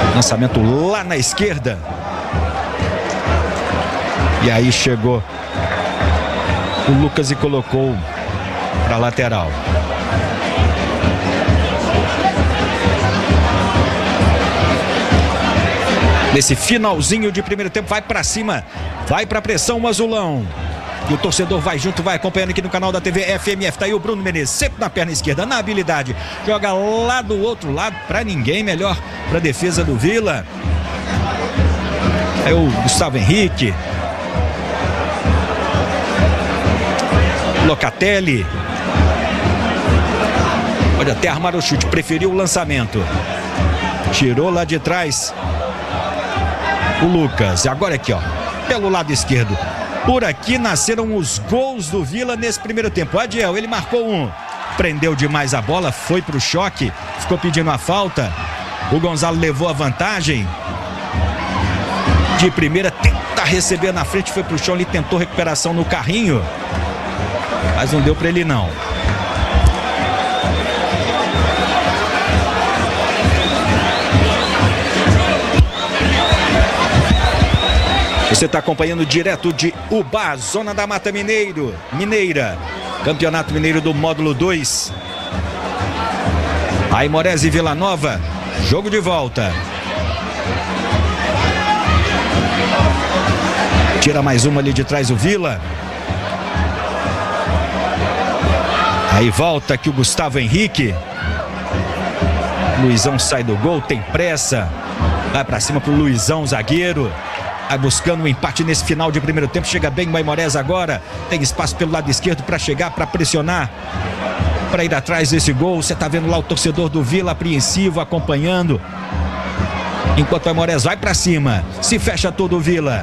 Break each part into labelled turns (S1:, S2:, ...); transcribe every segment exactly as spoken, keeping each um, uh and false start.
S1: Lançamento lá na esquerda. E aí chegou o Lucas e colocou para lateral. Nesse finalzinho de primeiro tempo, vai para cima, vai para pressão o azulão. E o torcedor vai junto, vai acompanhando aqui no canal da T V F M F. Tá aí o Bruno Menezes, sempre na perna esquerda, na habilidade. Joga lá do outro lado, para ninguém, melhor para defesa do Vila. Aí o Gustavo Henrique. Locatelli. Pode até armar o chute, preferiu o lançamento. Tirou lá de trás o Lucas. Agora aqui, ó, pelo lado esquerdo. Por aqui nasceram os gols do Vila nesse primeiro tempo. Adiel, ele marcou um. Prendeu demais a bola, foi pro choque. Ficou pedindo a falta. O Gonzalo levou a vantagem. De primeira, tenta receber na frente. Foi pro chão, ele tentou recuperação no carrinho. Mas não deu pra ele não. Você está acompanhando direto de Ubá, Zona da Mata Mineiro, Mineira. Campeonato Mineiro do Módulo dois. Aimorés e Vila Nova. Jogo de volta. Tira mais uma ali de trás o Vila. Aí volta aqui o Gustavo Henrique. Luizão sai do gol, tem pressa. Vai pra cima pro Luizão, zagueiro. Vai buscando um empate nesse final de primeiro tempo. Chega bem o Aimorés agora. Tem espaço pelo lado esquerdo para chegar, para pressionar, para ir atrás desse gol. Você tá vendo lá o torcedor do Vila apreensivo, acompanhando. Enquanto o Aimorés vai para cima. Se fecha todo o Vila.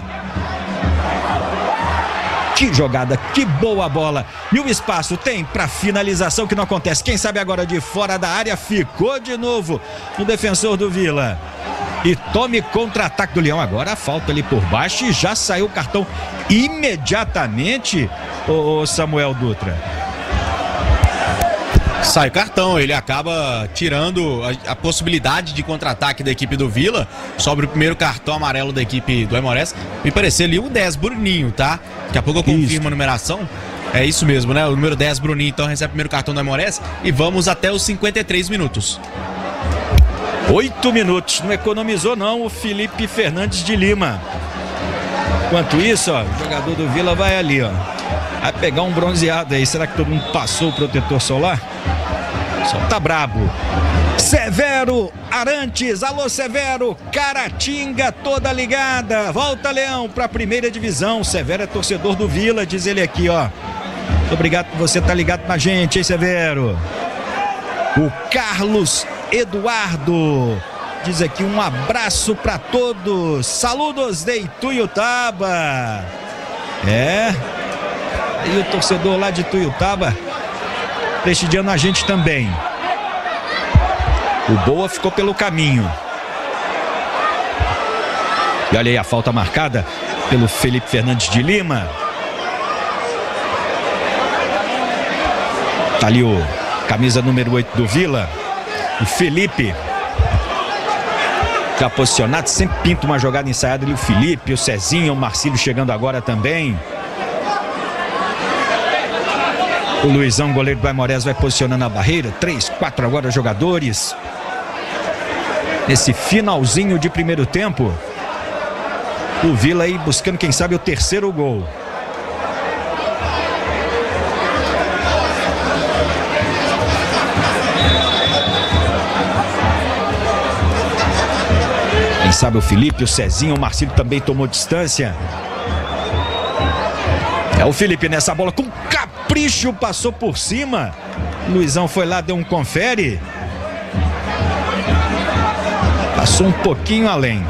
S1: Que jogada, que boa bola. E o espaço tem para finalização que não acontece. Quem sabe agora de fora da área. Ficou de novo no defensor do Vila. E tome contra-ataque do Leão. Agora a falta ali por baixo e já saiu o cartão imediatamente, o Samuel Dutra.
S2: Sai o cartão, ele acaba tirando a, a possibilidade de contra-ataque da equipe do Vila. Sobre o primeiro cartão amarelo da equipe do Aimorés. Me pareceu ali o dez, Bruninho, tá? Daqui a pouco eu confirmo isso. A numeração. É isso mesmo, né? O número dez, Bruninho, então recebe o primeiro cartão do Aimorés. E vamos até os cinquenta e três minutos.
S1: Oito minutos, não economizou não o Felipe Fernandes de Lima. Enquanto isso, ó, o jogador do Vila vai ali, ó. Vai pegar um bronzeado aí. Será que todo mundo passou o protetor solar? Só tá brabo. Severo Arantes, alô Severo, Caratinga toda ligada. Volta Leão pra primeira divisão. Severo é torcedor do Vila, diz ele aqui, ó. Muito obrigado por você estar ligado na gente, hein, Severo. O Carlos Eduardo diz aqui um abraço para todos. Saludos de Ituiutaba. É. E o torcedor lá de Ituiutaba prestigiando a gente também. O Boa ficou pelo caminho. E olha aí a falta marcada pelo Felipe Fernandes de Lima. Tá ali o camisa número oito do Vila. O Felipe, já posicionado, sempre pinta uma jogada ensaiada ali. O Felipe, o Cezinho, o Marcílio chegando agora também. O Luizão, goleiro do Aimorés, vai posicionando a barreira. Três, quatro agora jogadores. Nesse finalzinho de primeiro tempo. O Vila aí buscando, quem sabe, o terceiro gol. Quem sabe o Felipe, o Cezinho, o Marcílio também tomou distância. É o Felipe nessa bola com capricho, passou por cima. Luizão foi lá, deu um confere. Passou um pouquinho além.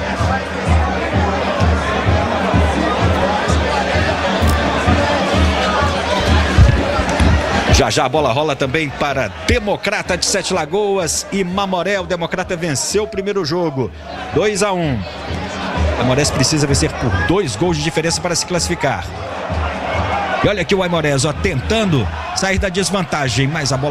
S1: Já já a bola rola também para Democrata de Sete Lagoas e Mamoré. O Democrata venceu o primeiro jogo, dois a um. Aimorés precisa vencer por dois gols de diferença para se classificar. E olha aqui o Aimorés, ó, tentando sair da desvantagem, mas a bola